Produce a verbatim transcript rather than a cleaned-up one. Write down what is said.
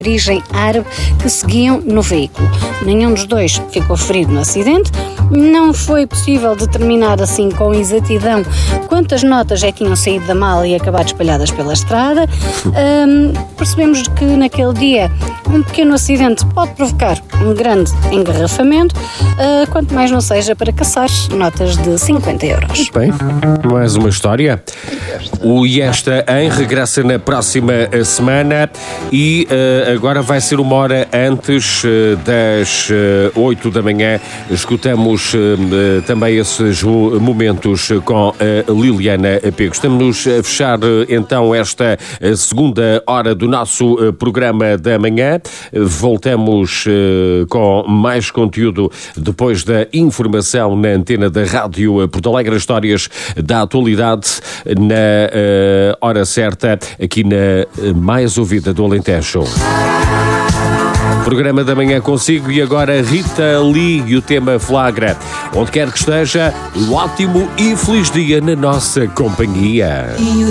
origem árabe que seguiam no veículo. Nenhum dos dois ficou ferido no acidente. Não foi possível determinar assim com exatidão quantas notas é que tinham saído da mala e acabado espalhadas pela estrada. Um, percebemos que naquele dia um pequeno acidente pode provocar um grande engarrafamento, uh, quanto mais não seja para caçar notas de cinquenta euros. Muito bem, mais uma história. O Esta em regressa na próxima semana e uh, agora vai ser uma hora antes uh, das uh, oito da manhã. Escutamos uh, também esses momentos com uh, Liliana Pego. Estamos a fechar uh, então esta uh, segunda hora do nosso uh, programa da manhã. Uh, voltamos uh, com mais conteúdo depois da informação na antena da Rádio Porto Alegre, histórias da atualidade na uh, hora certa, aqui na uh, mais ouvida do Alentejo. Programa da manhã consigo e agora Rita Lee e o tema Flagra. Onde quer que esteja, um ótimo e feliz dia na nossa companhia.